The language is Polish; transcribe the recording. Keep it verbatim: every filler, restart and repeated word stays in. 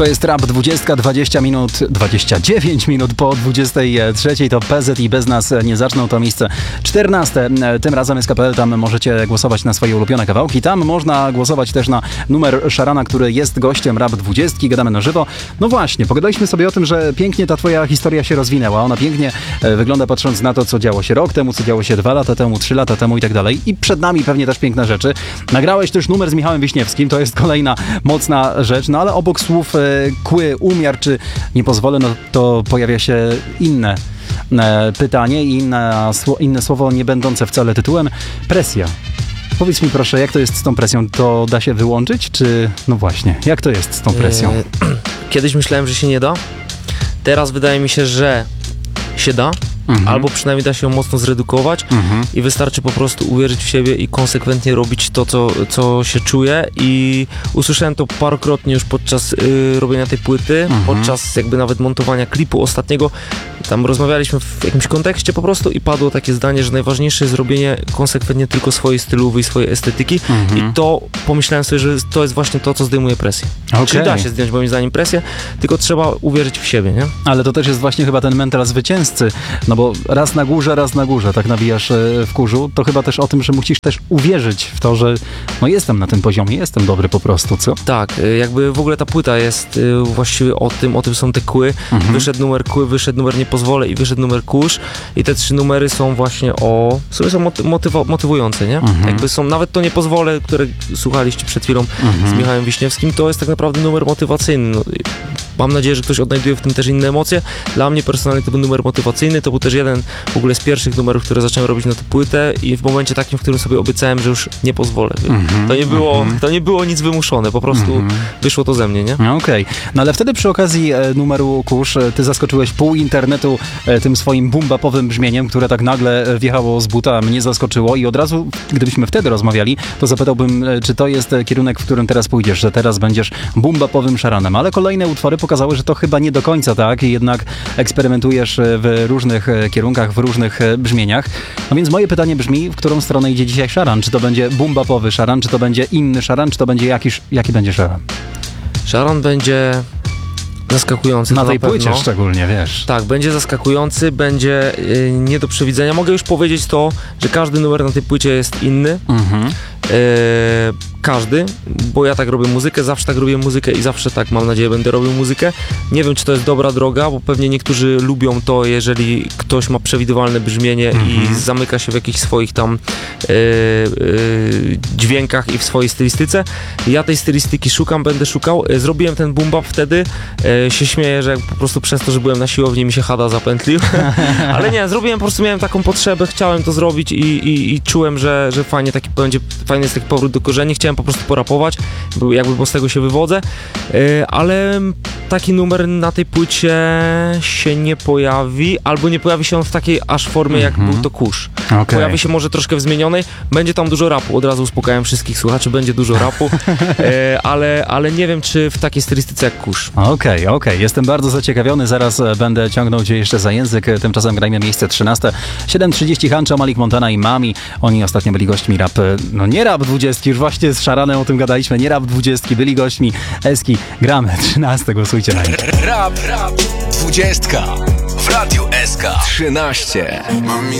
To jest Rap dwadzieścia, dwadzieścia minut, dwadzieścia dziewięć minut po dwudziestej trzeciej. To P Z i Bez nas nie zaczną. To miejsce czternaste. Tym razem S K P L. Tam możecie głosować na swoje ulubione kawałki. Tam można głosować też na numer Szarana, który jest gościem Rap dwadzieścia. Gadamy na żywo. No właśnie, pogadaliśmy sobie o tym, że pięknie ta twoja historia się rozwinęła. Ona pięknie wygląda, patrząc na to, co działo się rok temu, co działo się dwa lata temu, trzy lata temu i tak dalej. I przed nami pewnie też piękne rzeczy. Nagrałeś też numer z Michałem Wiśniewskim. To jest kolejna mocna rzecz. No ale obok słów kły, umiar, czy nie pozwolę, no to pojawia się inne e, pytanie i inne, inne słowo nie będące wcale tytułem. Presja. Powiedz mi proszę, jak to jest z tą presją? To da się wyłączyć, czy... No właśnie, jak to jest z tą presją? Kiedyś myślałem, że się nie da. Teraz wydaje mi się, że się da. Mhm. Albo przynajmniej da się ją mocno zredukować mhm. i wystarczy po prostu uwierzyć w siebie i konsekwentnie robić to, co, co się czuje. I usłyszałem to parokrotnie już podczas y, robienia tej płyty, mhm. podczas jakby nawet montowania klipu ostatniego. Tam rozmawialiśmy w jakimś kontekście po prostu i padło takie zdanie, że najważniejsze jest robienie konsekwentnie tylko swojej stylowy i swojej estetyki mhm. i to pomyślałem sobie, że to jest właśnie to, co zdejmuje presję. Okay. Czyli da się zdjąć moim zdaniem presję, tylko trzeba uwierzyć w siebie, nie? Ale to też jest właśnie chyba ten mental zwycięzcy, no bo raz na górze, raz na górze, tak nawijasz w kurzu, to chyba też o tym, że musisz też uwierzyć w to, że no jestem na tym poziomie, jestem dobry po prostu, co? Tak, jakby w ogóle ta płyta jest właściwie o tym, o tym są te kły, mhm. wyszedł numer kły, wyszedł numer nie pozwolę i wyszedł numer kurz i te trzy numery są właśnie o, sobie są motywa- motywujące, nie? Mhm. Jakby są, nawet to nie pozwolę, które słuchaliście przed chwilą mhm. z Michałem Wiśniewskim, to jest tak naprawdę numer motywacyjny. No, mam nadzieję, że ktoś odnajduje w tym też inne emocje. Dla mnie personalnie to był numer motywacyjny, to był też jeden w ogóle z pierwszych numerów, które zacząłem robić na tę płytę i w momencie takim, w którym sobie obiecałem, że już nie pozwolę. Mm-hmm, to, nie było, mm-hmm. to nie było nic wymuszone, po prostu mm-hmm. wyszło to ze mnie, nie? Okej, okay. No ale wtedy przy okazji e, numeru Kurz, e, ty zaskoczyłeś pół internetu e, tym swoim boom-bapowym brzmieniem, które tak nagle e, wjechało z buta, mnie zaskoczyło i od razu, gdybyśmy wtedy rozmawiali, to zapytałbym, e, czy to jest e, kierunek, w którym teraz pójdziesz, że teraz będziesz boom-bapowym szaranem, ale kolejne utwory pokazały, że to chyba nie do końca tak i jednak eksperymentujesz w różnych kierunkach, w różnych brzmieniach. No więc moje pytanie brzmi, w którą stronę idzie dzisiaj szaran? Czy to będzie boom-bapowy szaran, czy to będzie inny szaran, czy to będzie jakiś, jaki będzie szaran? Szaran będzie zaskakujący. Na tej na płycie szczególnie, wiesz. Tak, będzie zaskakujący, będzie yy, nie do przewidzenia. Mogę już powiedzieć to, że każdy numer na tej płycie jest inny. Mhm. Yy, każdy, bo ja tak robię muzykę, zawsze tak robię muzykę i zawsze tak, mam nadzieję, będę robił muzykę. Nie wiem, czy to jest dobra droga, bo pewnie niektórzy lubią to, jeżeli ktoś ma przewidywalne brzmienie mm-hmm. i zamyka się w jakichś swoich tam yy, yy, dźwiękach i w swojej stylistyce. Ja tej stylistyki szukam, będę szukał. Zrobiłem ten boom bap wtedy, yy, się śmieję, że po prostu przez to, że byłem na siłowni, mi się chada zapętlił. Ale nie, zrobiłem, po prostu miałem taką potrzebę, chciałem to zrobić i, i, i czułem, że, że fajnie taki będzie, fajny jest taki powrót do korzeni. Chciałem po prostu porapować, bo jakby bo z tego się wywodzę, yy, ale taki numer na tej płycie się nie pojawi, albo nie pojawi się on w takiej aż formie, jak mm-hmm. był to Kurz. Okay. Pojawi się może troszkę w zmienionej, będzie tam dużo rapu, od razu uspokajam wszystkich słuchaczy, będzie dużo rapu, yy, ale, ale nie wiem, czy w takiej stylistyce jak Kurz. Okej, okay, okej, okay. Jestem bardzo zaciekawiony, zaraz będę ciągnął cię jeszcze za język, tymczasem grajmy miejsce trzynaste. siedem trzydzieści Hancza, Malik Montana i Mami, oni ostatnio byli gośćmi rap, no nie rap dwadzieścia, już właśnie z Szaranem o tym gadaliśmy, nie rap dwadzieścia, byli gośćmi Eski, gramy trzynaste, głosujcie na nich. Rap, rap, dwadzieścia w Radiu S K trzynaście. Mami,